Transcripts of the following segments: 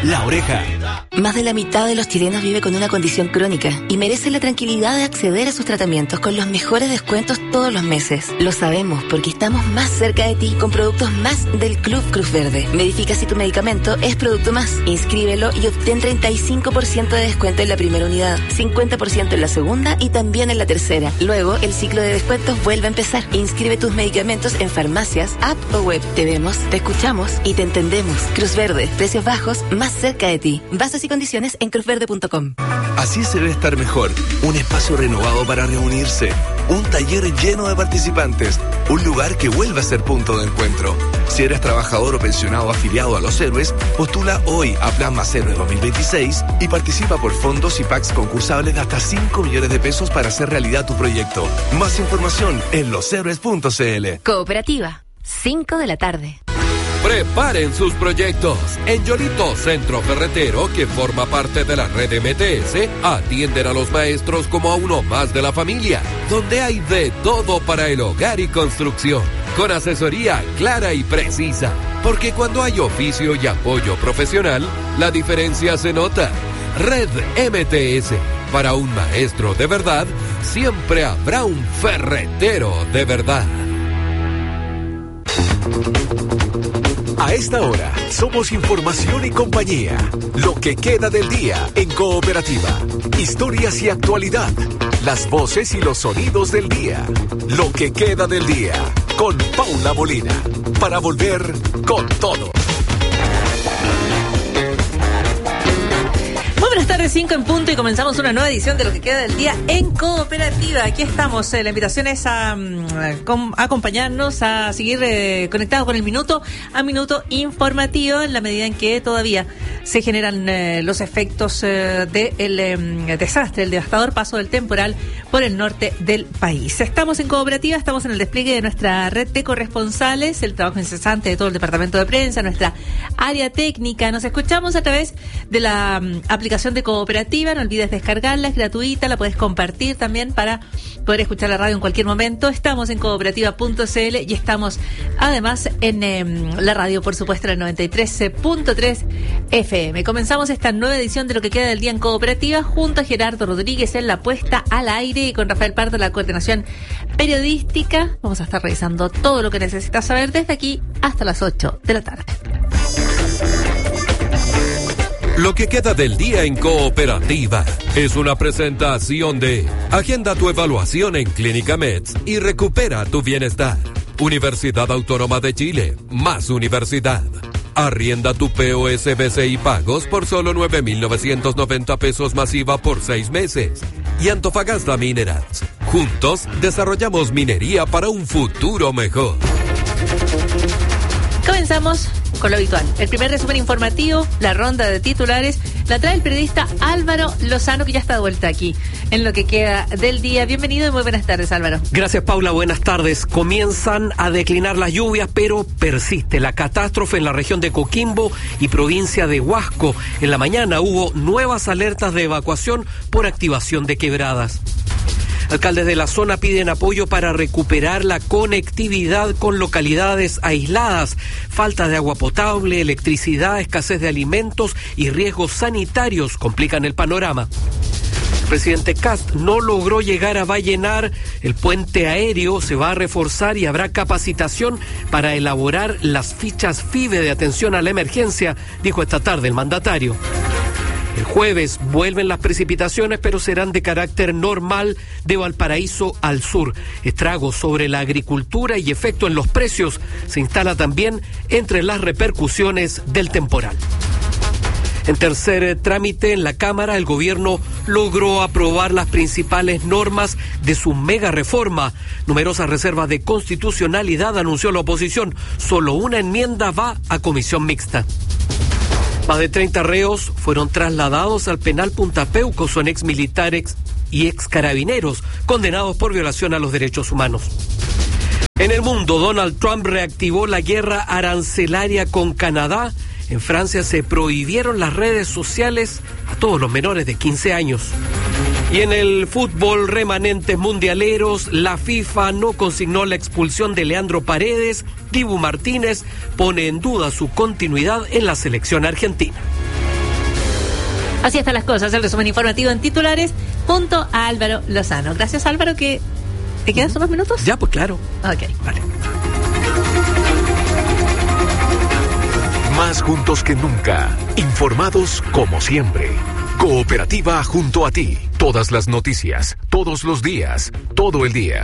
La Oreja. Más de la mitad de los chilenos vive con una condición crónica y merece la tranquilidad de acceder a sus tratamientos con los mejores descuentos todos los meses. Lo sabemos porque estamos más cerca de ti con productos más del Club Cruz Verde. Verifica si tu medicamento es producto más. Inscríbelo y obtén 35% de descuento en la primera unidad, 50% en la segunda y también en la tercera. Luego, el ciclo de descuentos vuelve a empezar. Inscribe tus medicamentos en farmacias, app o web. Te vemos, te escuchamos y te entendemos. Cruz Verde, precios bajos, más cerca de ti. Bases y condiciones en cruzverde.com. Así se ve estar mejor. Un espacio renovado para reunirse. Un taller lleno de participantes. Un lugar que vuelve a ser punto de encuentro. Si eres trabajador o pensionado afiliado a Los Héroes, postula hoy a Plan Más Héroe 2026 y participa por fondos y packs concursables de hasta 5 millones de pesos para hacer realidad tu proyecto. Más información en loshéroes.cl. Cooperativa, 5 de la tarde. Preparen sus proyectos. En Yolito Centro Ferretero, que forma parte de la red MTS, atienden a los maestros como a uno más de la familia, donde hay de todo para el hogar y construcción, con asesoría clara y precisa. Porque cuando hay oficio y apoyo profesional, la diferencia se nota. Red MTS. Para un maestro de verdad, siempre habrá un ferretero de verdad. A esta hora, somos información y compañía. Lo que queda del día en Cooperativa. Historias y actualidad. Las voces y los sonidos del día. Lo que queda del día. Con Paula Molina. Para volver con todo. Buenas tardes, 5 en punto, y comenzamos una nueva edición de Lo que queda del día en Cooperativa. Aquí estamos, la invitación es a acompañarnos, a seguir conectados con el minuto a minuto informativo, en la medida en que todavía se generan los efectos del desastre, el devastador paso del temporal por el norte del país. Estamos en Cooperativa, estamos en el despliegue de nuestra red de corresponsales, el trabajo incesante de todo el departamento de prensa, nuestra área técnica. Nos escuchamos a través de la aplicación de Cooperativa, no olvides descargarla, es gratuita, la puedes compartir también para poder escuchar la radio en cualquier momento. Estamos en cooperativa.cl y estamos además en la radio, por supuesto, en el 93.3 FM. Comenzamos esta nueva edición de Lo que queda del día en Cooperativa junto a Gerardo Rodríguez en la puesta al aire y con Rafael Pardo en la coordinación periodística. Vamos a estar revisando todo lo que necesitas saber desde aquí hasta las 8 de la tarde. Lo que queda del día en Cooperativa es una presentación de Agenda tu evaluación en Clínica Meds y recupera tu bienestar. Universidad Autónoma de Chile, más universidad. Arrienda tu POSBC y pagos por solo 9.990 pesos masiva por 6 meses. Y Antofagasta Minerals. Juntos desarrollamos minería para un futuro mejor. Comenzamos con lo habitual. El primer resumen informativo, la ronda de titulares, la trae el periodista Álvaro Lozano, que ya está de vuelta aquí en Lo que queda del día. Bienvenido y muy buenas tardes, Álvaro. Gracias, Paula. Buenas tardes. Comienzan a declinar las lluvias, pero persiste la catástrofe en la región de Coquimbo y provincia de Huasco. En la mañana hubo nuevas alertas de evacuación por activación de quebradas. Alcaldes de la zona piden apoyo para recuperar la conectividad con localidades aisladas. Falta de agua potable, electricidad, escasez de alimentos y riesgos sanitarios complican el panorama. El presidente Kast no logró llegar a Vallenar. El puente aéreo se va a reforzar y habrá capacitación para elaborar las fichas FIBE de atención a la emergencia, dijo esta tarde el mandatario. El jueves vuelven las precipitaciones, pero serán de carácter normal de Valparaíso al sur. Estragos sobre la agricultura y efecto en los precios se instala también entre las repercusiones del temporal. En tercer trámite en la Cámara, el gobierno logró aprobar las principales normas de su mega reforma. Numerosas reservas de constitucionalidad, anunció la oposición. Solo una enmienda va a comisión mixta. Más de 30 reos fueron trasladados al penal Punta Peuco, son ex militares y ex carabineros condenados por violación a los derechos humanos. En el mundo, Donald Trump reactivó la guerra arancelaria con Canadá. En Francia se prohibieron las redes sociales a todos los menores de 15 años. Y en el fútbol, remanentes mundialeros, la FIFA no consignó la expulsión de Leandro Paredes. Dibu Martínez pone en duda su continuidad en la selección argentina. Así están las cosas, el resumen informativo en titulares junto a Álvaro Lozano. Gracias, Álvaro, que ¿te quedan unos minutos? Ya, pues claro. Ok, vale. Más juntos que nunca, informados como siempre. Cooperativa junto a ti. Todas las noticias, todos los días, todo el día.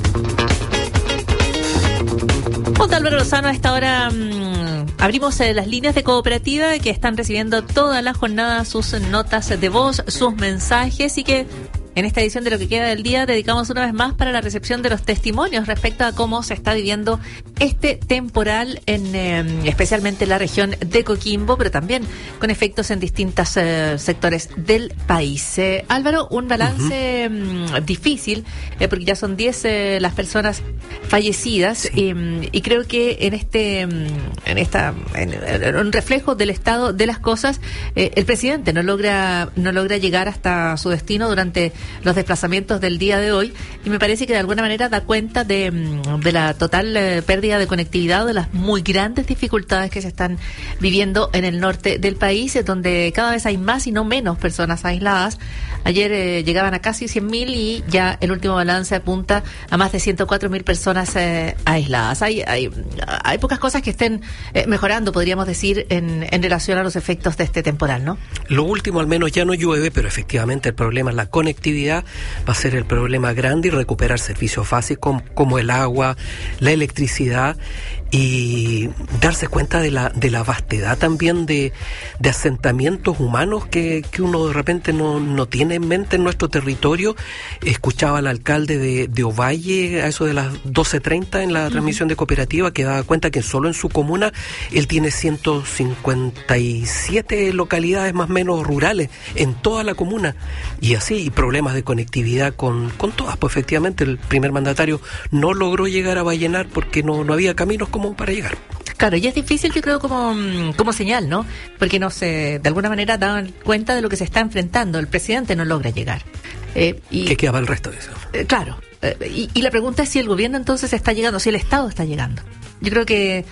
Junto a Álvaro Lozano, a esta hora abrimos las líneas de Cooperativa que están recibiendo toda la jornada sus notas de voz, sus mensajes, y que en esta edición de Lo que queda del día dedicamos una vez más para la recepción de los testimonios respecto a cómo se está viviendo este temporal, especialmente en la región de Coquimbo, pero también con efectos en distintos sectores del país. Álvaro, un balance difícil, porque ya son 10 las personas fallecidas, sí. Y creo que en un reflejo del estado de las cosas, el presidente no logra llegar hasta su destino durante los desplazamientos del día de hoy, y me parece que de alguna manera da cuenta de la total pérdida de conectividad, de las muy grandes dificultades que se están viviendo en el norte del país, donde cada vez hay más y no menos personas aisladas. Ayer llegaban a casi 100.000 y ya el último balance apunta a más de 104.000 personas aisladas. Hay pocas cosas que estén mejorando, podríamos decir, en relación a los efectos de este temporal, ¿no? Lo último, al menos ya no llueve, pero efectivamente el problema es la conectividad, va a ser el problema grande, y recuperar servicios básicos como el agua, la electricidad, y darse cuenta de la vastedad también de asentamientos humanos que uno de repente no tiene en mente en nuestro territorio. Escuchaba al alcalde de Ovalle a eso de las 12:30 en la transmisión de Cooperativa, que daba cuenta que solo en su comuna él tiene 157 localidades más o menos rurales en toda la comuna, y así, y problemas de conectividad con todas. Pues efectivamente el primer mandatario no logró llegar a Vallenar porque no había caminos como para llegar. Claro, y es difícil, yo creo, como señal, ¿no? Porque de alguna manera dan cuenta de lo que se está enfrentando. El presidente no logra llegar. ¿Qué quedaba el resto de eso? Claro. Y la pregunta es si el gobierno entonces está llegando, si el Estado está llegando. Yo creo que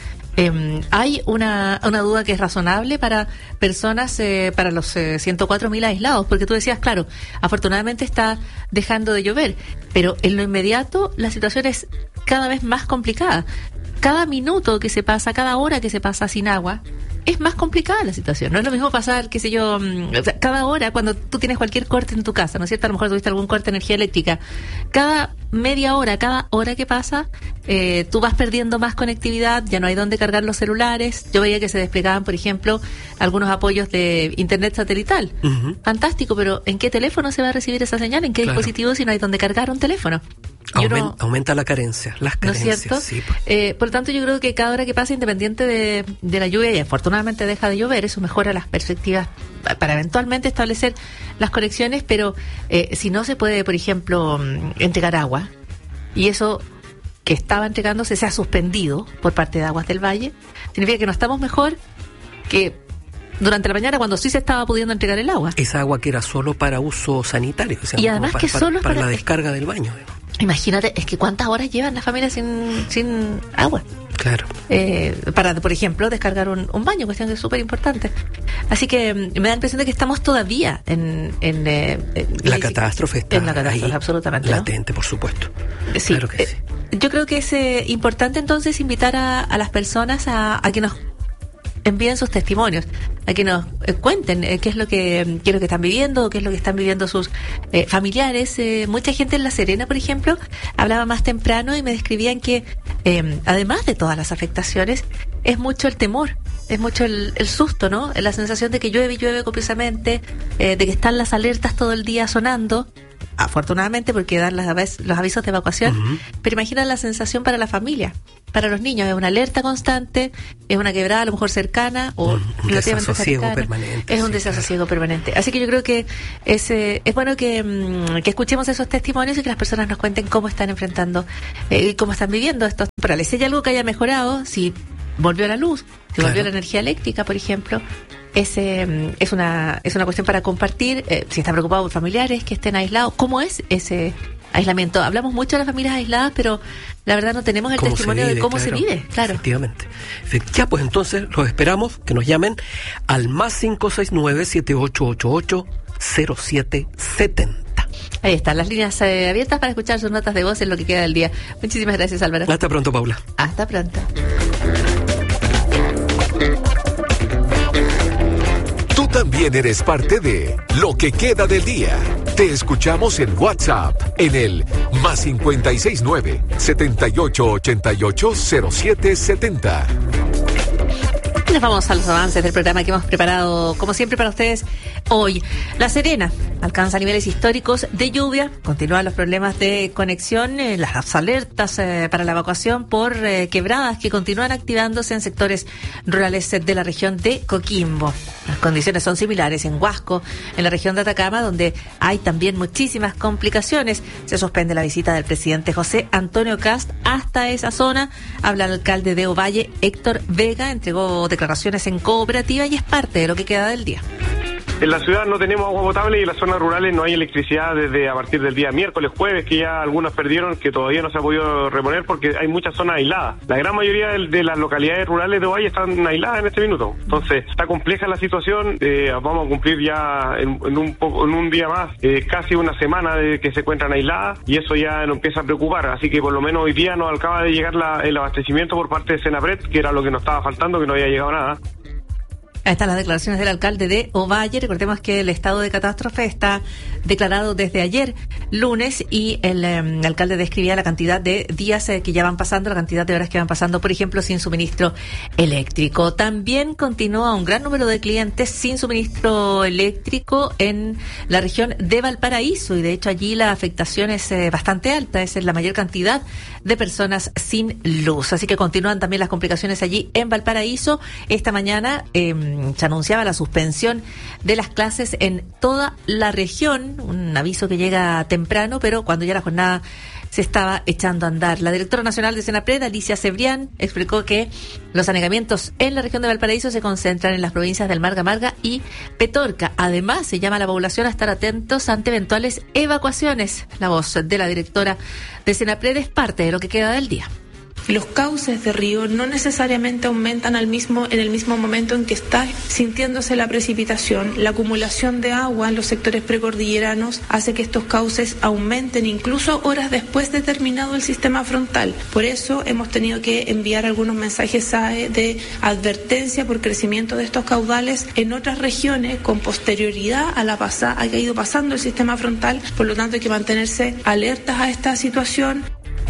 hay una duda que es razonable para personas, para los 104.000 aislados, porque tú decías, claro, afortunadamente está dejando de llover, pero en lo inmediato la situación es cada vez más complicada. Cada minuto que se pasa, cada hora que se pasa sin agua, es más complicada la situación. No es lo mismo pasar, qué sé yo, cada hora, cuando tú tienes cualquier corte en tu casa, ¿no es cierto? A lo mejor tuviste algún corte de energía eléctrica. Cada media hora, cada hora que pasa, tú vas perdiendo más conectividad, ya no hay dónde cargar los celulares. Yo veía que se desplegaban, por ejemplo, algunos apoyos de internet satelital. Uh-huh. Fantástico, pero ¿en qué teléfono se va a recibir esa señal? ¿En qué dispositivo si no hay dónde cargar un teléfono? Aumenta la carencia, las carencias. ¿No es cierto? Sí. Por lo tanto, yo creo que cada hora que pasa, independiente de la lluvia, y afortunadamente deja de llover, eso mejora las perspectivas para eventualmente establecer las conexiones, pero si no se puede, por ejemplo, entregar agua, y eso que estaba entregándose se ha suspendido por parte de Aguas del Valle, significa que no estamos mejor que durante la mañana, cuando sí se estaba pudiendo entregar el agua. Esa agua que era solo para uso sanitario, o sea, y además que solo para la descarga del baño. Imagínate, es que cuántas horas llevan las familias sin agua. Claro. Para, por ejemplo, descargar un baño, cuestión que es súper importante. Así que me da la impresión de que estamos todavía en la catástrofe está en la catástrofe, ahí, absolutamente, latente, ¿no? Por supuesto. Sí. Claro que sí. Yo creo que es importante entonces invitar a las personas a que nos envíen sus testimonios, a que nos cuenten qué es lo que están viviendo, qué es lo que están viviendo sus familiares. Mucha gente en La Serena, por ejemplo, hablaba más temprano y me describían que además de todas las afectaciones, es mucho el temor, es mucho el susto, ¿no? La sensación de que llueve copiosamente, de que están las alertas todo el día sonando, afortunadamente porque dan los avisos de evacuación, uh-huh. Pero imagina la sensación para la familia, para los niños, es una alerta constante, es una quebrada a lo mejor cercana o relativamente cercana, permanente, es un desasosiego permanente. Así que yo creo que es bueno que escuchemos esos testimonios y que las personas nos cuenten cómo están enfrentando y cómo están viviendo estos temporales. Si hay algo que haya mejorado, si volvió la luz, si volvió la energía eléctrica, por ejemplo, es una cuestión para compartir. Si están preocupados por familiares que estén aislados, ¿cómo es ese aislamiento. Hablamos mucho de las familias aisladas, pero la verdad no tenemos el testimonio de cómo se vive. Claro. Efectivamente. Ya, pues entonces los esperamos que nos llamen al más 569-7888-0770. Ahí están las líneas abiertas para escuchar sus notas de voz en lo que queda del día. Muchísimas gracias, Álvaro. Hasta pronto, Paula. Hasta pronto. Tú también eres parte de Lo que queda del día. Te escuchamos en WhatsApp en el más 569-7888-0770. Nos vamos a los avances del programa que hemos preparado, como siempre, para ustedes hoy. La Serena alcanza niveles históricos de lluvia, continúan los problemas de conexión, las alertas para la evacuación por quebradas que continúan activándose en sectores rurales de la región de Coquimbo. Las condiciones son similares en Huasco, en la región de Atacama, donde hay también muchísimas complicaciones. Se suspende la visita del presidente José Antonio Kast hasta esa zona. Habla el alcalde de Ovalle, Héctor Vega, entregó declaraciones en Cooperativa y es parte de lo que queda del día. En la ciudad no tenemos agua potable y en las zonas rurales no hay electricidad desde a partir del día miércoles, jueves, que ya algunos perdieron, que todavía no se ha podido reponer porque hay muchas zonas aisladas. La gran mayoría de las localidades rurales de Ovalle están aisladas en este minuto. Entonces, está compleja la situación. Vamos a cumplir ya en un día más casi una semana de que se encuentran aisladas y eso ya nos empieza a preocupar. Así que por lo menos hoy día nos acaba de llegar el abastecimiento por parte de Senapred, que era lo que nos estaba faltando, que no había llegado nada. Ahí están las declaraciones del alcalde de Ovalle. Recordemos que el estado de catástrofe está declarado desde ayer, lunes, y el alcalde describía la cantidad de días que ya van pasando, la cantidad de horas que van pasando, por ejemplo, sin suministro eléctrico. También continúa un gran número de clientes sin suministro eléctrico en la región de Valparaíso, y de hecho allí la afectación es bastante alta, es la mayor cantidad de personas sin luz. Así que continúan también las complicaciones allí en Valparaíso. Esta mañana se anunciaba la suspensión de las clases en toda la región, un aviso que llega temprano, pero cuando ya la jornada se estaba echando a andar. La directora nacional de Senapred, Alicia Cebrián, explicó que los anegamientos en la región de Valparaíso se concentran en las provincias del Marga Marga y Petorca. Además, se llama a la población a estar atentos ante eventuales evacuaciones. La voz de la directora de Senapred es parte de lo que queda del día. Los cauces de río no necesariamente aumentan en el mismo momento en que está sintiéndose la precipitación. La acumulación de agua en los sectores precordilleranos hace que estos cauces aumenten incluso horas después de terminado el sistema frontal. Por eso hemos tenido que enviar algunos mensajes SAE de advertencia por crecimiento de estos caudales en otras regiones con posterioridad a que ha ido pasando el sistema frontal. Por lo tanto, hay que mantenerse alertas a esta situación.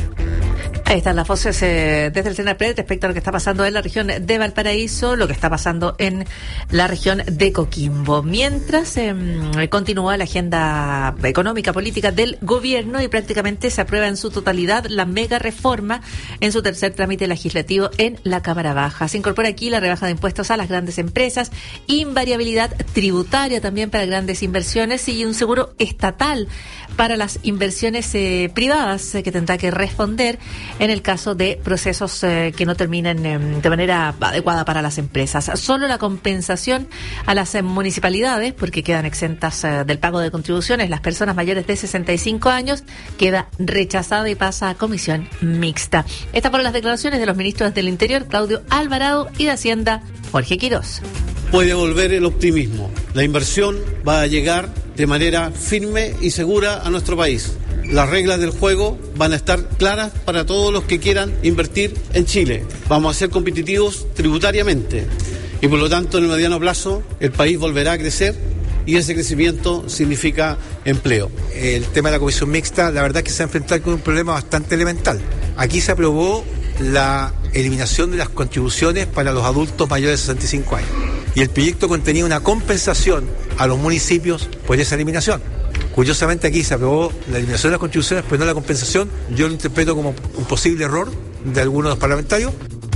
Ahí están las voces desde el Senapred respecto a lo que está pasando en la región de Valparaíso, lo que está pasando en la región de Coquimbo. Mientras continúa la agenda económica, política del gobierno y prácticamente se aprueba en su totalidad la mega reforma en su tercer trámite legislativo en la Cámara Baja. Se incorpora aquí la rebaja de impuestos a las grandes empresas, invariabilidad tributaria también para grandes inversiones y un seguro estatal para las inversiones privadas que tendrá que responder en el caso de procesos que no terminen de manera adecuada para las empresas. Solo la compensación a las municipalidades, porque quedan exentas del pago de contribuciones, las personas mayores de 65 años, queda rechazada y pasa a comisión mixta. Estas fueron las declaraciones de los ministros del Interior, Claudio Alvarado, y de Hacienda, Jorge Quirós. Puede volver el optimismo. La inversión va a llegar de manera firme y segura a nuestro país. Las reglas del juego van a estar claras para todos los que quieran invertir en Chile. Vamos a ser competitivos tributariamente y por lo tanto en el mediano plazo el país volverá a crecer y ese crecimiento significa empleo. El tema de la comisión mixta, la verdad es que se ha enfrentado con un problema bastante elemental. Aquí se aprobó la eliminación de las contribuciones para los adultos mayores de 65 años. Y el proyecto contenía una compensación a los municipios por esa eliminación. Curiosamente aquí se aprobó la eliminación de las contribuciones, pero no la compensación. Yo lo interpreto como un posible error de algunos de los parlamentarios.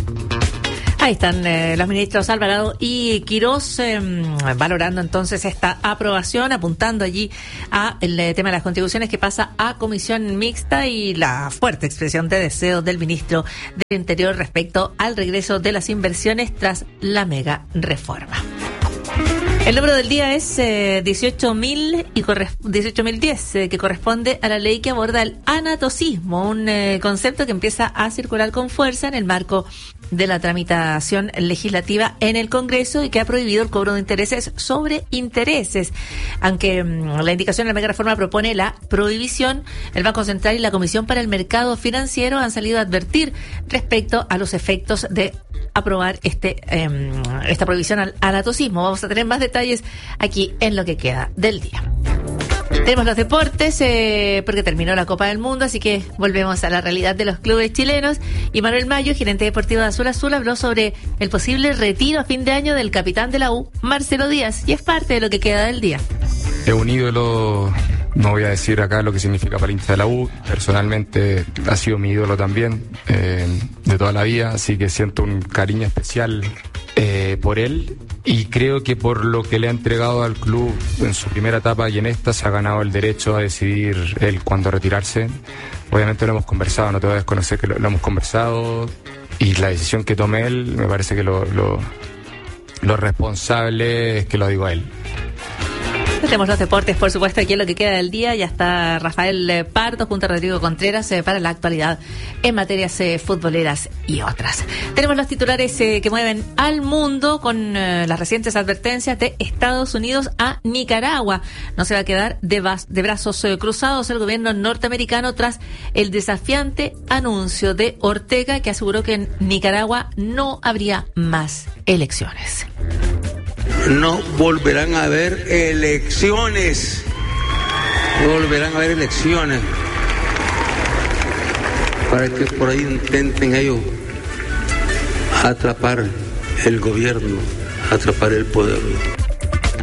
Ahí están los ministros Alvarado y Quirós valorando entonces esta aprobación, apuntando allí a el tema de las contribuciones que pasa a comisión mixta y la fuerte expresión de deseo del ministro del Interior respecto al regreso de las inversiones tras la mega reforma. El número del día es 18.010, que corresponde a la ley que aborda el anatocismo, un concepto que empieza a circular con fuerza en el marco de la tramitación legislativa en el Congreso y que ha prohibido el cobro de intereses sobre intereses. Aunque la indicación de la mega reforma propone la prohibición, el Banco Central y la Comisión para el Mercado Financiero han salido a advertir respecto a los efectos de aprobar esta prohibición al anatocismo. Vamos a tener más detalles aquí en lo que queda del día. Tenemos los deportes, porque terminó la Copa del Mundo, así que volvemos a la realidad de los clubes chilenos. Y Manuel Mayo, gerente deportivo de Azul Azul, habló sobre el posible retiro a fin de año del capitán de la U, Marcelo Díaz, y es parte de lo que queda del día. Es un ídolo, no voy a decir acá lo que significa para el hincha de la U, personalmente ha sido mi ídolo también, de toda la vida, así que siento un cariño especial por él, y creo que por lo que le ha entregado al club en su primera etapa y en esta, se ha ganado el derecho a decidir él cuándo retirarse. Obviamente lo hemos conversado, no te voy a desconocer que lo hemos conversado, y la decisión que tome él, me parece que lo responsable es que lo digo a él. Tenemos los deportes, por supuesto, aquí en lo que queda del día. Ya está Rafael Pardo junto a Rodrigo Contreras para la actualidad en materias futboleras y otras. Tenemos los titulares que mueven al mundo con las recientes advertencias de Estados Unidos a Nicaragua. No se va a quedar de brazos cruzados el gobierno norteamericano tras el desafiante anuncio de Ortega, que aseguró que en Nicaragua no habría más elecciones. No volverán a haber elecciones. No volverán a haber elecciones. Para que por ahí intenten ellos atrapar el gobierno, atrapar el poder.